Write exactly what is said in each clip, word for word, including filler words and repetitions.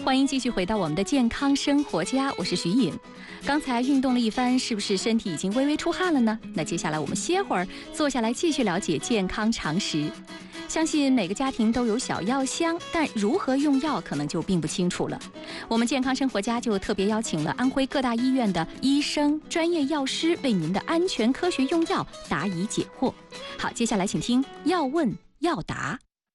欢迎继续回到我们的健康生活家，我是徐颖。刚才运动了一番，是不是身体已经微微出汗了呢？那接下来我们歇会儿，坐下来继续了解健康常识。相信每个家庭都有小药箱，但如何用药可能就并不清楚了。我们健康生活家就特别邀请了安徽各大医院的医生、专业药师，为您的安全科学用药答疑解惑。好，接下来请听要问要答。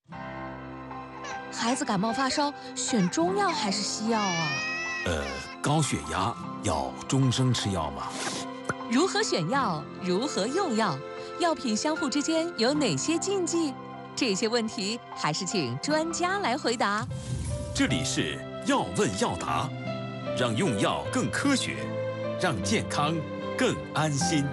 孩子感冒发烧，选中药还是西药啊？ 呃，高血压要终生吃药吗？ 如何选药？如何用药？药品相互之间有哪些禁忌？这些问题还是请专家来回答。 这里是要问要答，让用药更科学，让健康更安心。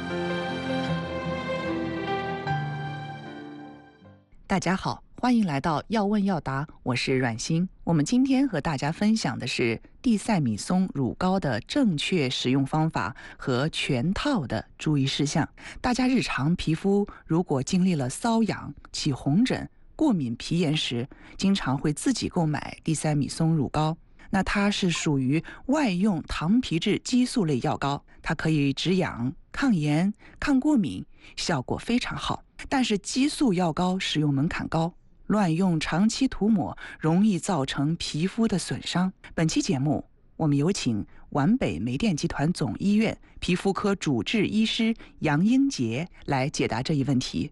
大家好，欢迎来到要问要答，我是阮欣。我们今天和大家分享的是地塞米松乳膏的正确使用方法和全套的注意事项。大家日常皮肤如果经历了瘙痒、起红疹、过敏皮炎时，经常会自己购买地塞米松乳膏。那它是属于外用糖皮质激素类药膏，它可以止痒、抗炎、抗过敏，效果非常好。但是激素药膏使用门槛高，乱用长期涂抹容易造成皮肤的损伤。本期节目我们有请皖北煤电集团总医院皮肤科主治医师杨英杰来解答这一问题。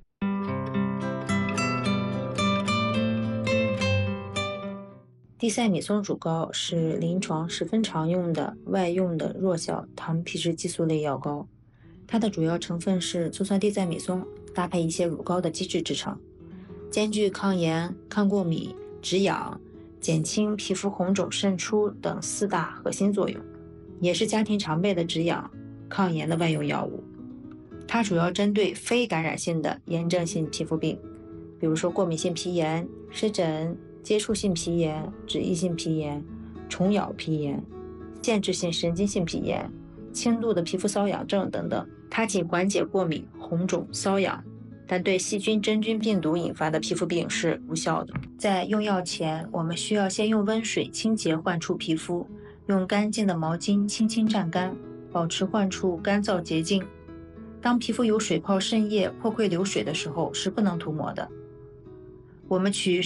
地塞米松乳膏是临床十分常用的外用的弱小糖皮质激素类药膏，它的主要成分是醋酸地塞米松搭配一些乳膏的基质制成，兼具抗炎、抗过敏、止痒、减轻皮肤红肿渗出等四大核心作用，也是家庭常备的止痒、抗炎的外用药物。它主要针对非感染性的炎症性皮肤病，比如说过敏性皮炎、湿疹、接触性皮炎、脂溢性皮炎、虫咬皮炎、限制性神经性皮炎、轻度的皮肤瘙痒症等等。它仅缓解过敏、红肿、瘙痒，但对细菌、真菌、病毒引发的皮肤病是无效的。在用药前，我们需要先用温水清洁患处皮肤，用干净的毛巾轻轻蘸干，保持患处干燥洁净。当皮肤有水泡渗液、破溃流水的时候，是不能涂抹的。我们取